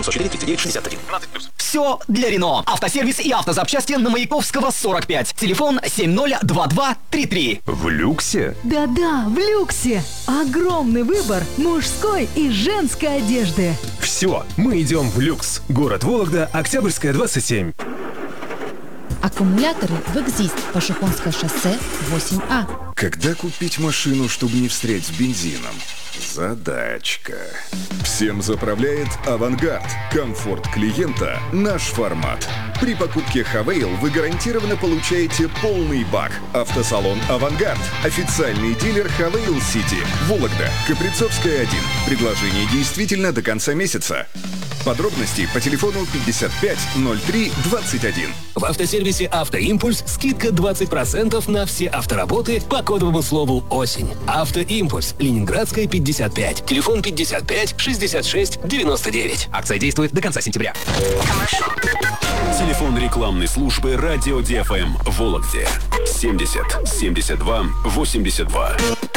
744-39-69-61. Все для Рено. Автосервис и автозапчасти на Маяковского, 45. Телефон 702233. В люксе? Да-да, в люксе. Огромный выбор мужской и женской одежды. Все, мы идем в люкс. Город Вологда, Октябрьская, 27. Аккумуляторы в «Экзист», Пашихонское шоссе, 8А. Когда купить машину, чтобы не встрять с бензином? Задачка. Всем заправляет «Авангард». Комфорт клиента – наш формат. При покупке «Хавейл» вы гарантированно получаете полный бак. Автосалон «Авангард». Официальный дилер «Хавейл Сити». Вологда, Каприцовская, 1. Предложение действительно до конца месяца. Подробности по телефону 55 03 21. В автосервисе «Автоимпульс» скидка 20% на все автоработы по кодовому слову «Осень». «Автоимпульс», Ленинградская, 55. Телефон 55 66 99. Акция действует до конца сентября. Телефон рекламной службы «Радио ДФМ» в Вологде. 70 72 82.